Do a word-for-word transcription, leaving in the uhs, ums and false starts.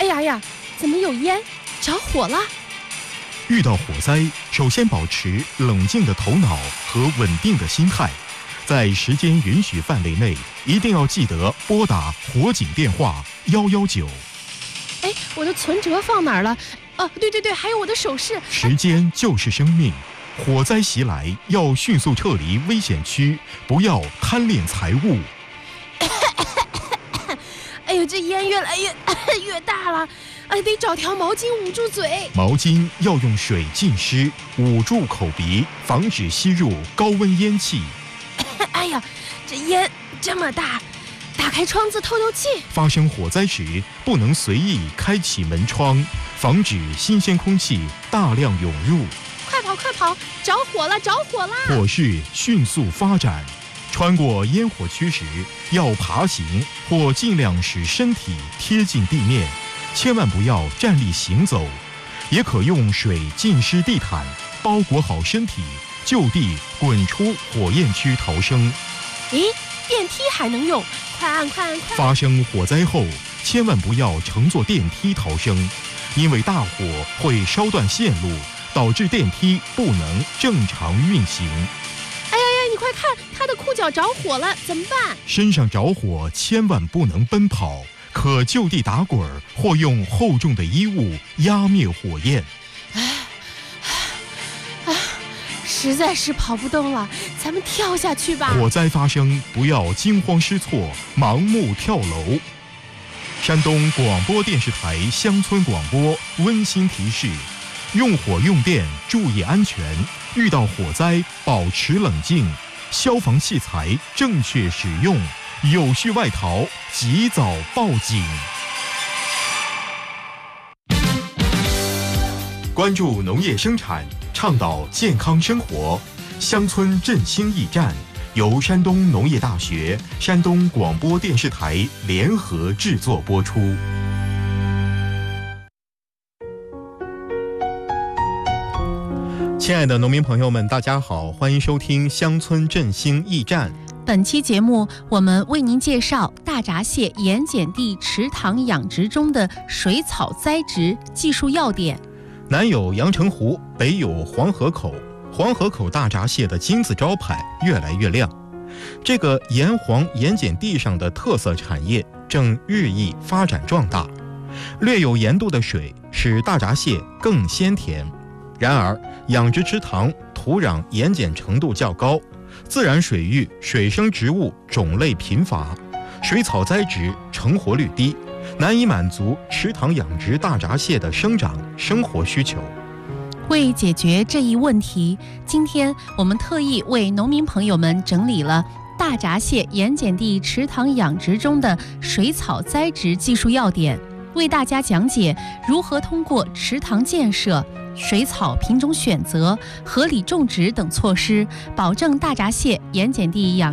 呀呀，怎么有烟？着火了！ 遇到火灾，首先保持冷静的头脑和稳定的心态，在时间允许范围内，一定要记得拨打火警电话幺幺九。 哎，我的存折放哪儿了？哦，对对对，还有我的首饰。 时间就是生命，火灾袭来要迅速撤离危险区，不要贪恋财物。 哎呦，这烟越来越越大了，哎，得找条毛巾捂住嘴。 毛巾要用水浸湿，捂住口鼻，防止吸入高温烟气。 哎呀，这烟这么大，打开窗子透透气。 发生火灾时，不能随意开启门窗，防止新鲜空气大量涌入。 快跑快跑，着火了着火了！ 火势迅速发展，穿过烟火区时，要爬行或尽量使身体贴近地面，千万不要站立行走。也可用水浸湿地毯，包裹好身体，就地滚出火焰区逃生。 咦，电梯还能用？快按快按快！ 发生火灾后，千万不要乘坐电梯逃生，因为大火会烧断线路，导致电梯不能正常运行。 哎呀呀，你快看，他的裤脚着火了，怎么办？ 身上着火千万不能奔跑，可就地打滚或用厚重的衣物压灭火焰。 实在是跑不动了，咱们跳下去吧。 火灾发生，不要惊慌失措，盲目跳楼。山东广播电视台乡村广播温馨提示：用火用电注意安全，遇到火灾保持冷静，消防器材正确使用，有序外逃及早报警。关注农业生产，倡导健康生活，乡村振兴驿站由山东农业大学、山东广播电视台联合制作播出。亲爱的农民朋友们，大家好，欢迎收听乡村振兴驿站。 本期节目，我们为您介绍大闸蟹盐碱地池塘养殖中的水草栽植技术要点。 南有阳澄湖，北有黄河口，黄河口大闸蟹的金字招牌越来越亮。这个盐黄盐碱地上的特色产业正日益发展壮大。略有盐度的水使大闸蟹更鲜甜。然而，养殖池塘土壤盐碱程度较高，自然水域水生植物种类贫乏，水草栽植成活率低，难以满足池塘养殖大闸蟹的生长生活需求。 为解决这一问题，今天我们特意为农民朋友们整理了大闸蟹盐碱地池塘养殖中的水草栽植技术要点，为大家讲解如何通过池塘建设、水草品种选择、合理种植等措施，保证大闸蟹盐碱地养